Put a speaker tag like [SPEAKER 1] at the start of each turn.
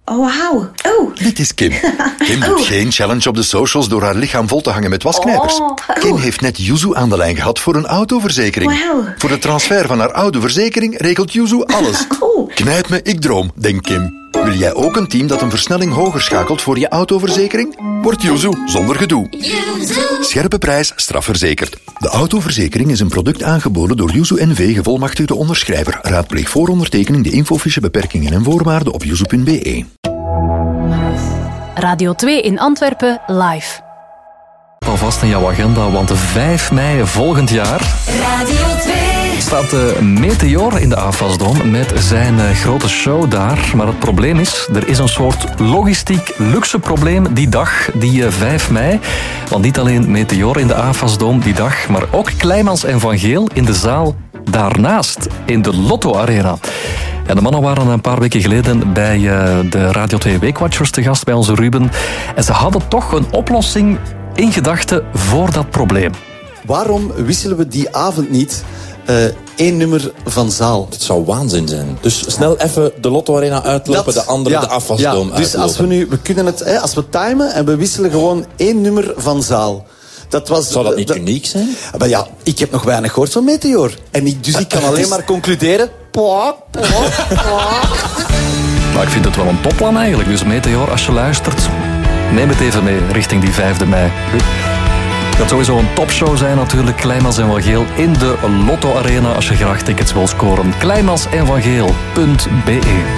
[SPEAKER 1] Oh, wauw. Oh.
[SPEAKER 2] Dit is Kim. Kim doet geen challenge op de socials door haar lichaam vol te hangen met wasknijpers. Kim heeft net Yuzu aan de lijn gehad voor een autoverzekering.
[SPEAKER 1] Wow.
[SPEAKER 2] Voor de transfer van haar oude verzekering regelt Yuzu alles. Knijp me, ik droom, denkt Kim. Wil jij ook een team dat een versnelling hoger schakelt voor je autoverzekering? Word Yuzu zonder gedoe. Scherpe prijs, strafverzekerd. De autoverzekering is een product aangeboden door Yuzu NV, gevolmachtigde onderschrijver. Raadpleeg voor ondertekening de infofiche, beperkingen en voorwaarden op yuzu.be.
[SPEAKER 3] Radio 2 in Antwerpen live.
[SPEAKER 4] Alvast in jouw agenda, want 5 mei volgend jaar
[SPEAKER 5] Radio 2
[SPEAKER 4] staat de Meteor in de AFAS-dom met zijn grote show daar. Maar het probleem is, er is een soort logistiek luxe probleem die dag, die 5 mei. Want niet alleen Meteor in de AFAS-dom die dag, maar ook Kleimans en Van Geel in de zaal daarnaast, in de Lotto Arena. Ja, de mannen waren een paar weken geleden bij de Radio 2 Weekwatchers te gast bij onze Ruben. En ze hadden toch een oplossing in gedachten voor dat probleem.
[SPEAKER 6] Waarom wisselen we die avond niet 1 nummer van zaal?
[SPEAKER 7] Het zou waanzin zijn. Dus snel even de Lotto Arena uitlopen, de andere de AFAS-dom uitlopen.
[SPEAKER 6] Dus we kunnen het, als we timen en we wisselen gewoon 1 nummer van zaal.
[SPEAKER 7] Zou dat niet uniek zijn?
[SPEAKER 6] Maar ja, ik heb nog weinig gehoord van Meteor. En ik kan alleen maar concluderen.
[SPEAKER 4] Maar ik vind het wel een topplan eigenlijk. Dus Meteor, als je luistert, neem het even mee richting die 5 mei. Het gaat sowieso een topshow zijn natuurlijk. Kleimans en Van Geel in de Lotto Arena als je graag tickets wil scoren. Kleimans en Van Geel.be